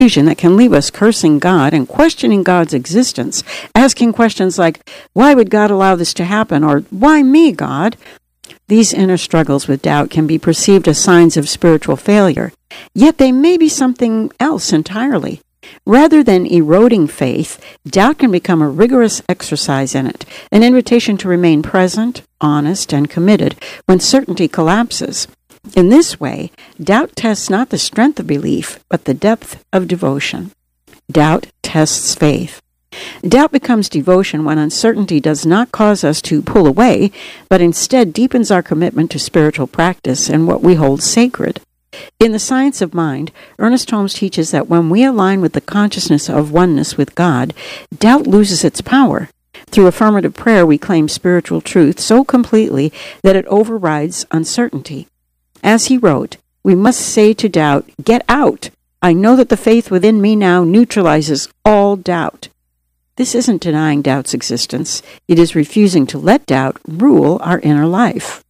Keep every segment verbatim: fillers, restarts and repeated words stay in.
confusion that can leave us cursing God and questioning God's existence, asking questions like, why would God allow this to happen? Or, why me, God? These inner struggles with doubt can be perceived as signs of spiritual failure, yet they may be something else entirely. Rather than eroding faith, doubt can become a rigorous exercise in it, an invitation to remain present, honest, and committed when certainty collapses. In this way, doubt tests not the strength of belief, but the depth of devotion. Doubt tests faith. Doubt becomes devotion when uncertainty does not cause us to pull away, but instead deepens our commitment to spiritual practice and what we hold sacred. In The Science of Mind, Ernest Holmes teaches that when we align with the consciousness of oneness with God, doubt loses its power. Through affirmative prayer, we claim spiritual truth so completely that it overrides uncertainty. As he wrote, we must say to doubt, get out! I know that the faith within me now neutralizes all doubt. This isn't denying doubt's existence. It is refusing to let doubt rule our inner life.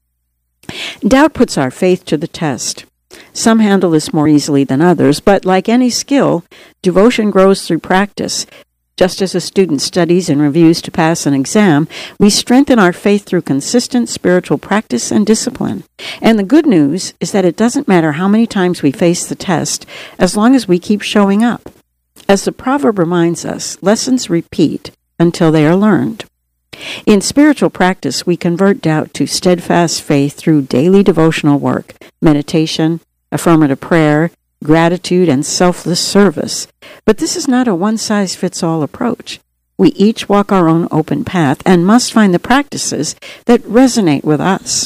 Doubt puts our faith to the test. Some handle this more easily than others, but like any skill, devotion grows through practice. Just as a student studies and reviews to pass an exam, we strengthen our faith through consistent spiritual practice and discipline. And the good news is that it doesn't matter how many times we face the test, as long as we keep showing up. As the proverb reminds us, lessons repeat until they are learned. In spiritual practice, we convert doubt to steadfast faith through daily devotional work, meditation, affirmative prayer, gratitude, and selfless service. But this is not a one-size-fits-all approach. We each walk our own open path and must find the practices that resonate with us.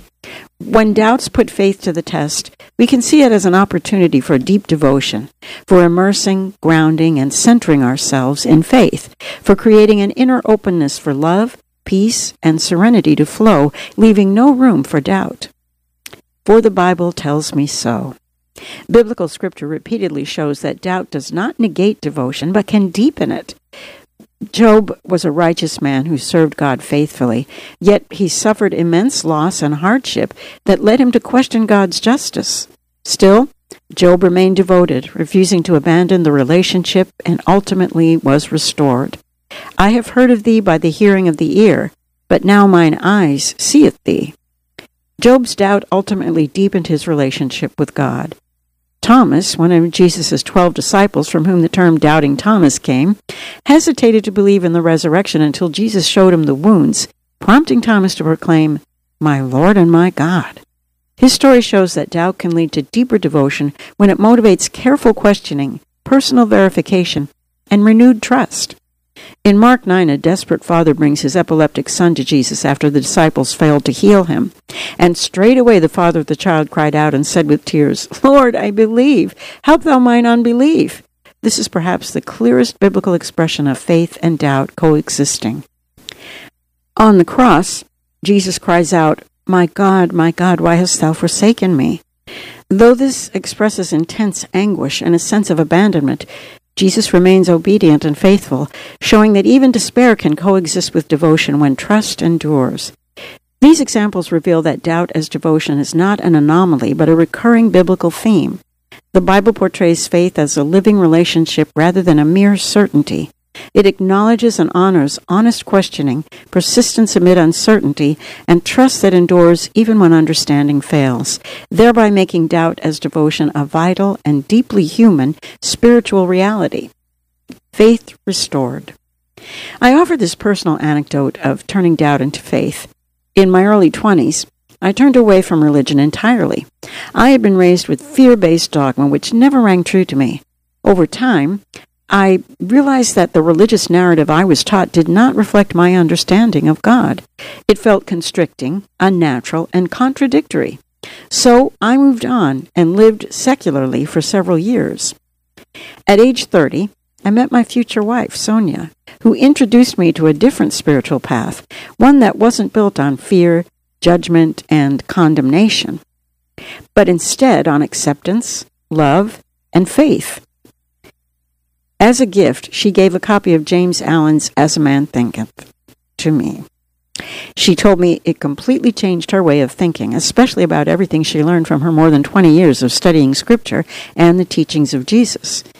When doubts put faith to the test, we can see it as an opportunity for deep devotion, for immersing, grounding, and centering ourselves in faith, for creating an inner openness for love, peace, and serenity to flow, leaving no room for doubt. For the Bible tells me so. Biblical scripture repeatedly shows that doubt does not negate devotion, but can deepen it. Job was a righteous man who served God faithfully, yet he suffered immense loss and hardship that led him to question God's justice. Still, Job remained devoted, refusing to abandon the relationship, and ultimately was restored. I have heard of thee by the hearing of the ear, but now mine eyes seeth thee. Job's doubt ultimately deepened his relationship with God. Thomas, one of Jesus' twelve disciples, from whom the term Doubting Thomas came, hesitated to believe in the resurrection until Jesus showed him the wounds, prompting Thomas to proclaim, "My Lord and my God." His story shows that doubt can lead to deeper devotion when it motivates careful questioning, personal verification, and renewed trust. In Mark nine, a desperate father brings his epileptic son to Jesus after the disciples failed to heal him. And straightway the father of the child cried out and said with tears, "Lord, I believe. Help thou mine unbelief." This is perhaps the clearest biblical expression of faith and doubt coexisting. On the cross, Jesus cries out, "My God, my God, why hast thou forsaken me?" Though this expresses intense anguish and a sense of abandonment, Jesus remains obedient and faithful, showing that even despair can coexist with devotion when trust endures. These examples reveal that doubt as devotion is not an anomaly, but a recurring biblical theme. The Bible portrays faith as a living relationship rather than a mere certainty. It acknowledges and honors honest questioning, persistence amid uncertainty, and trust that endures even when understanding fails, thereby making doubt as devotion a vital and deeply human spiritual reality. Faith restored. I offer this personal anecdote of turning doubt into faith. In my early twenties, I turned away from religion entirely. I had been raised with fear-based dogma which never rang true to me. Over time, I realized that the religious narrative I was taught did not reflect my understanding of God. It felt constricting, unnatural, and contradictory. So I moved on and lived secularly for several years. At age thirty, I met my future wife, Sonia, who introduced me to a different spiritual path, one that wasn't built on fear, judgment, and condemnation, but instead on acceptance, love, and faith. As a gift, she gave a copy of James Allen's As a Man Thinketh to me. She told me it completely changed her way of thinking, especially about everything she learned from her more than twenty years of studying Scripture and the teachings of Jesus.